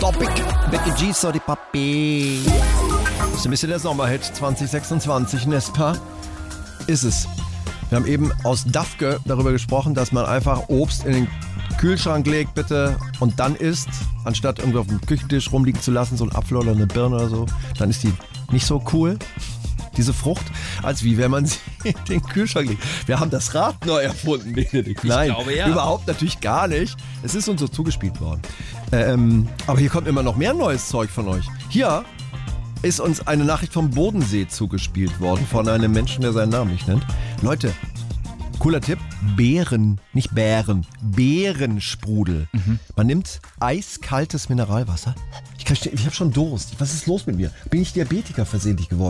Topic. Becky G, sorry Papi. Das ist ein bisschen der Sommerhit 2026, Nespa. Ist es. Wir haben eben aus Dafke darüber gesprochen, dass man einfach Obst in den Kühlschrank legt, bitte, und dann isst, anstatt irgendwie auf dem Küchentisch rumliegen zu lassen, so ein Apfel oder eine Birne oder so. Dann ist die nicht so cool, diese Frucht, als wie wenn man sie in den Kühlschrank legt. Wir haben das Rad neu erfunden, Benedikt. Nein, glaube, ja. Überhaupt natürlich gar nicht. Es ist uns so zugespielt worden. Aber hier kommt immer noch mehr neues Zeug von euch. Hier ist uns eine Nachricht vom Bodensee zugespielt worden von einem Menschen, der seinen Namen nicht nennt. Leute, cooler Tipp, Beeren, nicht Bären, Beerensprudel. Man nimmt eiskaltes Mineralwasser. Ich habe schon Durst. Was ist los mit mir? Bin ich Diabetiker versehentlich geworden?